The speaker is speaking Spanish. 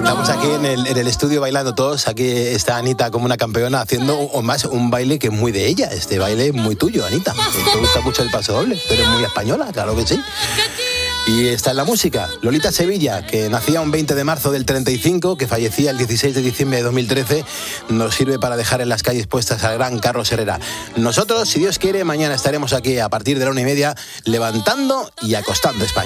Estamos aquí en el estudio bailando todos. Aquí está Anita como una campeona haciendo un baile que es muy de ella. Este baile es muy tuyo, Anita. Te gusta mucho el paso doble, pero es muy española, claro que sí. Y está en la música, Lolita Sevilla, que nacía un 20 de marzo del 35, que fallecía el 16 de diciembre de 2013, nos sirve para dejar en las calles puestas al gran Carlos Herrera. Nosotros, si Dios quiere, mañana estaremos aquí a partir de la 1:30, levantando y acostando España.